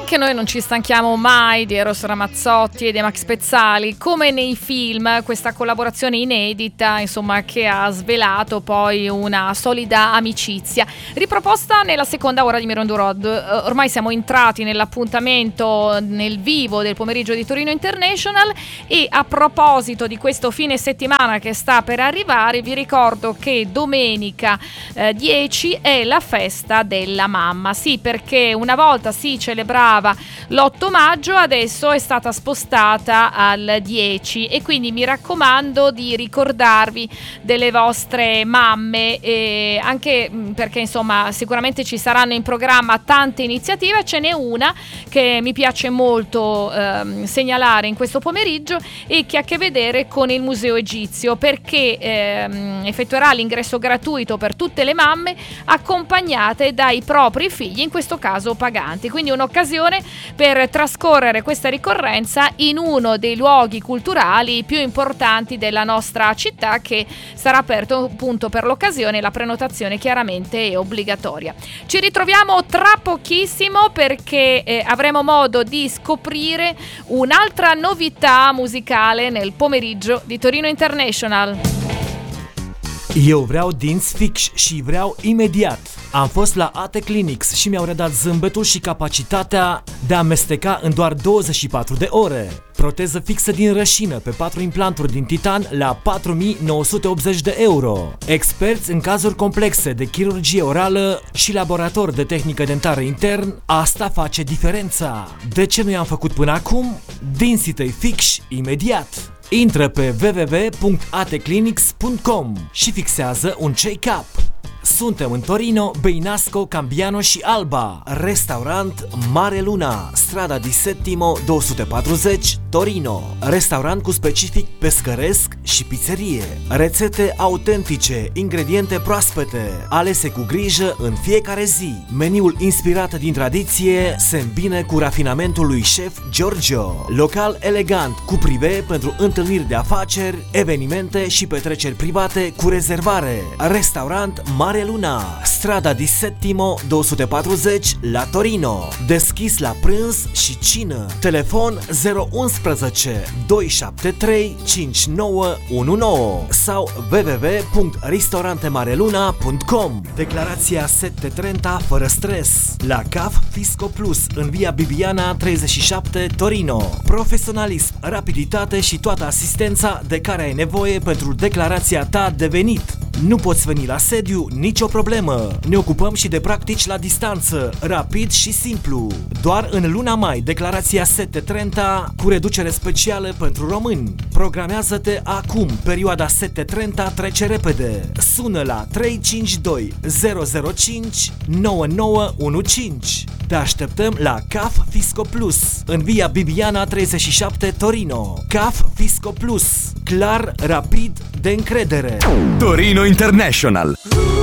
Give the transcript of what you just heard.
anche noi non ci stanchiamo mai di Eros Ramazzotti e di Max Pezzali, come nei film, questa collaborazione inedita, insomma, che ha svelato poi una solida amicizia, riproposta nella seconda ora di Mirondo Road. Ormai siamo entrati nell'appuntamento nel vivo del pomeriggio di Torino International, e a proposito di questo fine settimana che sta per arrivare, vi ricordo che domenica 10 è la festa della mamma. Sì, perché una volta si celebrava l'8 maggio, adesso è stata spostata al 10, e quindi mi raccomando di ricordarvi delle vostre mamme, anche perché insomma sicuramente ci saranno in programma tante iniziative. Ce n'è una che mi piace molto segnalare in questo pomeriggio e che ha a che vedere con il Museo Egizio, perché effettuerà l'ingresso gratuito per tutte le mamme accompagnate dai propri figli, in questo caso paganti, quindi un'occasione per trascorrere questa ricorrenza in uno dei luoghi culturali più importanti della nostra città, che sarà aperto appunto per l'occasione. La prenotazione chiaramente è obbligatoria. Ci ritroviamo tra pochissimo, perché avremo modo di scoprire un'altra novità musicale nel pomeriggio di Torino International. Eu vreau dinți fix și vreau imediat. Am fost la AT Clinics și mi-au redat zâmbetul și capacitatea de a amesteca în doar 24 de ore. Proteză fixă din rășină pe 4 implanturi din titan la 4.980 de euro. Experți în cazuri complexe de chirurgie orală și laborator de tehnică dentară intern, asta face diferența. De ce nu i-am făcut până acum? Dinții tăi fix imediat. Intră pe www.atclinics.com și fixează un check-up. Suntem în Torino, Beinasco, Cambiano și Alba. Restaurant Mare Luna, strada di Settimo 240, Torino. Restaurant cu specific pescăresc și pizzerie. Rețete autentice, ingrediente proaspete, alese cu grijă în fiecare zi. Meniul inspirat din tradiție se îmbine cu rafinamentul lui șef Giorgio. Local elegant, cu prive pentru întâlniri de afaceri, evenimente și petreceri private cu rezervare. Restaurant Mare Luna, strada di Settimo 240 la Torino. Deschis la prânz și cină. Telefon 011 273 5919 sau www.ristorantemareluna.com. Declarația 730 fără stres la CAF Fisco Plus în via Bibiana 37 Torino. Profesionalism, rapiditate și toată asistența de care ai nevoie pentru declarația ta de venit. Nu poți veni la sediu? Nicio problemă! Ne ocupăm și de practici la distanță, rapid și simplu. Doar în luna mai, declarația 730 cu reducere specială pentru români. Programează-te acum, perioada 730 trece repede. Sună la 352 005 9915. Te așteptăm la CAF Fisco Plus, în via Bibiana 37 Torino. CAF Fisco Plus, clar, rapid, de încredere. Torino International.